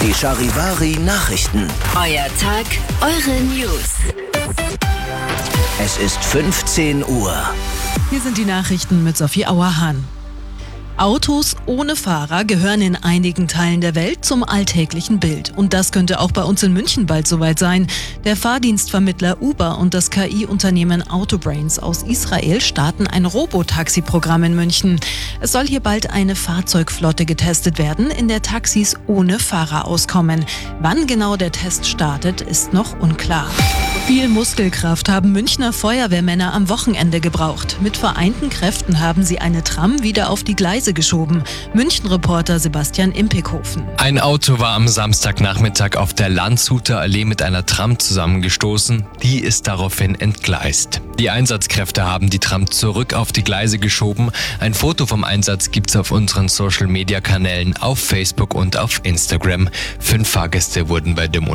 Die Charivari Nachrichten. Euer Tag, eure News. Es ist 15 Uhr. Hier sind die Nachrichten mit Sophie Auerhahn. Autos ohne Fahrer gehören in einigen Teilen der Welt zum alltäglichen Bild. Und das könnte auch bei uns in München bald soweit sein. Der Fahrdienstvermittler Uber und das KI-Unternehmen Autobrains aus Israel starten ein Robotaxi-Programm in München. Es soll hier bald eine Fahrzeugflotte getestet werden, in der Taxis ohne Fahrer auskommen. Wann genau der Test startet, ist noch unklar. Viel Muskelkraft haben Münchner Feuerwehrmänner am Wochenende gebraucht. Mit vereinten Kräften haben sie eine Tram wieder auf die Gleise geschoben. München-Reporter Sebastian Impekhofen. Ein Auto war am Samstagnachmittag auf der Landshuter Allee mit einer Tram zusammengestoßen. Die ist daraufhin entgleist. Die Einsatzkräfte haben die Tram zurück auf die Gleise geschoben. Ein Foto vom Einsatz gibt's auf unseren Social-Media-Kanälen auf Facebook und auf Instagram. 5 Fahrgäste wurden bei dem